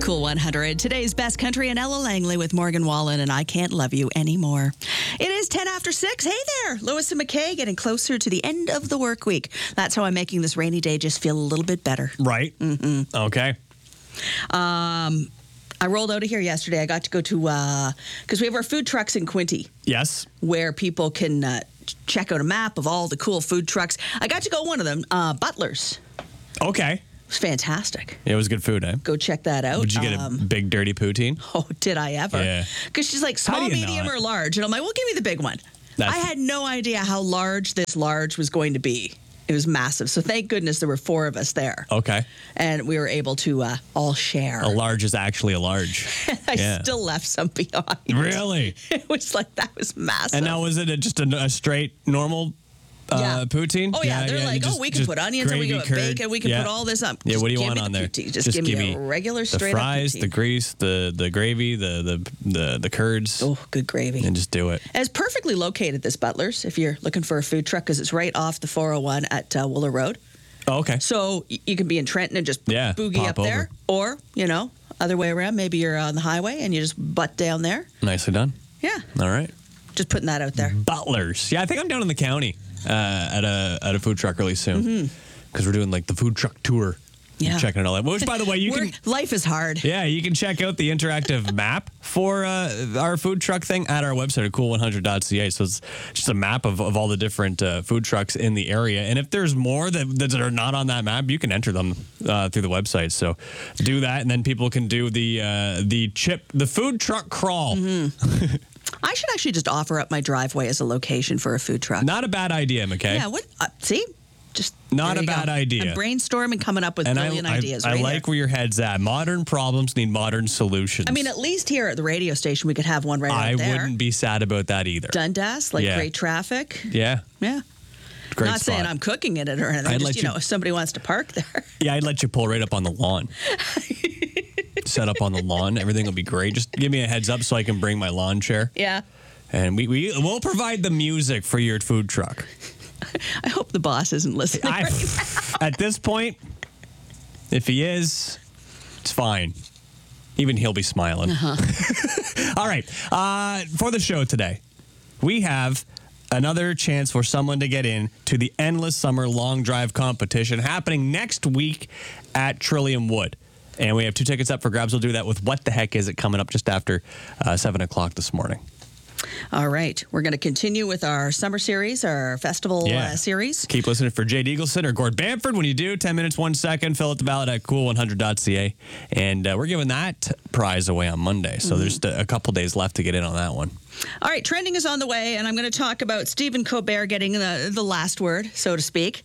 Cool 100. Today's best country and Ella Langley with Morgan Wallen and I Can't Love You Anymore. It is 10 after 6. Hey there, Lewis and McKay getting closer to the end of the work week. That's how I'm making this rainy day just feel a little bit better. Right. Mm-hmm. Okay. I rolled out of here yesterday. I got to go to, because we have our food trucks in Quinte. Yes. Where people can check out a map of all the cool food trucks. I got to go one of them, Butler's. Okay. It was fantastic. Yeah, it was good food, eh? Go check that out. Would you get a big dirty poutine? Oh, did I ever? Yeah. Because she's like, How small, do you medium, not? or large? And I'm like, well, give me the big one. That's- I had no idea how large this large was going to be. It was massive. So thank goodness there were 4 of us there. Okay. And we were able to all share. A large is actually a large. I still left some behind. Really? It was like, that was massive. And now was it just a straight, normal poutine? Oh, yeah. They're like, we can put onions and we can put bacon. We can put all this up. Yeah, Just what do you give want me on the there? poutine. Just give me a regular straight the fries, up poutine. the grease, the gravy, the curds. Oh, good gravy. And just do it. And it's perfectly located, this Butler's, if you're looking for a food truck, because it's right off the 401 at Wooler Road. Oh, okay. So you can be in Trenton and just boogie pop up there. Or, other way around. Maybe you're on the highway and you just butt down there. Nicely done. Yeah. All right. Just putting that out there. Butler's. Yeah, I think I'm down in the county at a food truck really soon. Because we're doing like the food truck tour. Yeah. Checking it all out. Which, by the way, you can... Life is hard. Yeah, you can check out the interactive map for our food truck thing at our website at cool100.ca. So it's just a map of all the different food trucks in the area. And if there's more that are not on that map, you can enter them through the website. So do that, and then people can do the food truck crawl. Mm-hmm. I should actually just offer up my driveway as a location for a food truck. Not a bad idea, McKay. Yeah, what? See? Just not a bad idea. I'm brainstorming, coming up with brilliant ideas. I like where your head's at. Modern problems need modern solutions. I mean, at least here at the radio station, we could have one right out there. I wouldn't be sad about that either. Dundas, great traffic. Yeah. Yeah. Great Not spot. saying I'm cooking in it or anything. If somebody wants to park there. Yeah, I'd let you pull right up on the lawn. Set up on the lawn. Everything will be great. Just give me a heads up so I can bring my lawn chair. Yeah. And we'll provide the music for your food truck. I hope the boss isn't listening right now. At this point, if he is, it's fine. Even he'll be smiling. All right. For the show today, we have another chance for someone to get in to the Endless Summer Long Drive competition happening next week at Trillium Wood. And we have 2 tickets up for grabs. We'll do that with What the Heck Is It coming up just after 7 o'clock this morning. All right. We're going to continue with our summer series, our festival series. Keep listening for Jade Eagleson or Gord Bamford. When you do, 10 minutes, 1 second. Fill out the ballot at cool100.ca. And we're giving that prize away on Monday. So there's a couple days left to get in on that one. All right. Trending is on the way. And I'm going to talk about Stephen Colbert getting the last word, so to speak.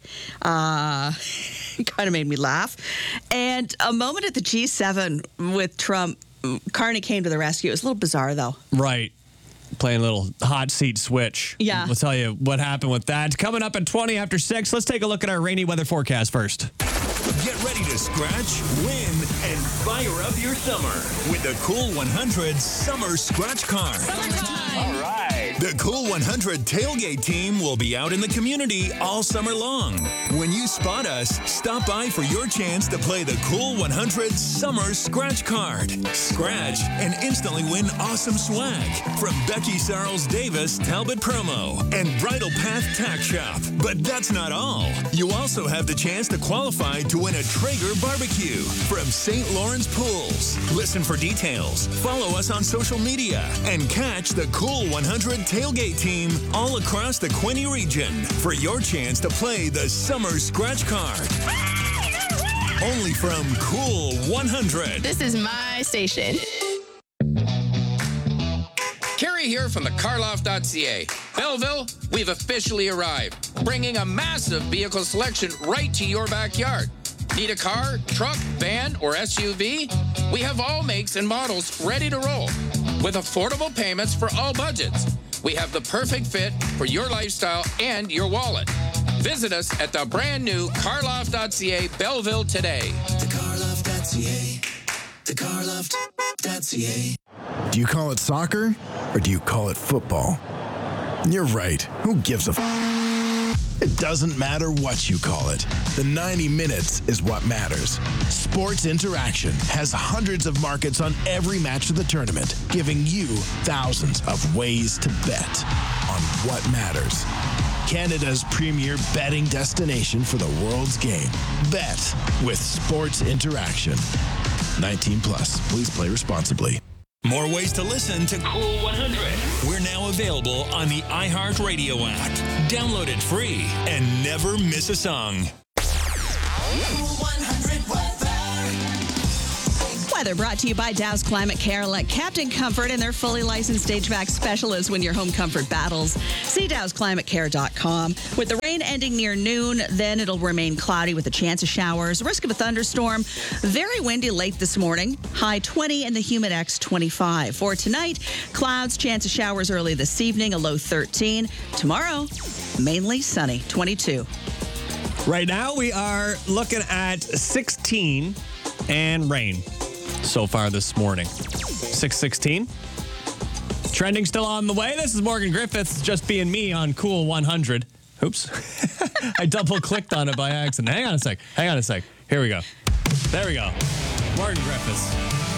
It kind of made me laugh. And a moment at the G7 with Trump. Carney came to the rescue. It was a little bizarre, though. Right. Playing a little hot seat switch. Yeah. We'll tell you what happened with that. Coming up at 20 after 6. Let's take a look at our rainy weather forecast first. Get ready to scratch, win, and fire up your summer with the Cool 100 Summer Scratch Card. All right. The Cool 100 tailgate team will be out in the community all summer long. When you spot us, stop by for your chance to play the Cool 100 Summer Scratch Card. Scratch and instantly win awesome swag from Becky Sarles Davis Talbot Promo and Bridal Path Tack Shop. But that's not all. You also have the chance to qualify to win a Traeger barbecue from St. Lawrence Pools. Listen for details, follow us on social media, and catch the Cool 100 tailgate team all across the Quinte region for your chance to play the Summer Scratch Card. Only from Cool 100. This is my station. Carrie here from the carloft.ca. Belleville, we've officially arrived, bringing a massive vehicle selection right to your backyard. Need a car, truck, van, or SUV? We have all makes and models ready to roll with affordable payments for all budgets. We have the perfect fit for your lifestyle and your wallet. Visit us at the brand new carloft.ca Belleville today. thecarloft.ca. thecarloft.ca. Do you call it soccer or do you call it football? You're right. Who gives a It doesn't matter what you call it. The 90 minutes is what matters. Sports Interaction has hundreds of markets on every match of the tournament, giving you thousands of ways to bet on what matters. Canada's premier betting destination for the world's game. Bet with Sports Interaction. 19 plus. Please play responsibly. More ways to listen to Cool 100. We're now available on the iHeartRadio app. Download it free and never miss a song. Cool 100 weather. Weather brought to you by Dow's Climate Care. Let Captain Comfort and their fully licensed HVAC specialists win your home comfort battles. See dowsclimatecare.com. With the rain ending near noon, then it'll remain cloudy with a chance of showers. Risk of a thunderstorm. Very windy late this morning. High 20 and the humid X 25. For tonight, clouds, chance of showers early this evening, a low 13. Tomorrow, mainly sunny, 22. Right now, we are looking at 16 and rain so far this morning. 6:16. Trending still on the way. This is Morgan Griffiths, just being me on Cool 100. Oops. I double-clicked on it by accident. Hang on a sec. Here we go. There we go. Morgan Griffiths.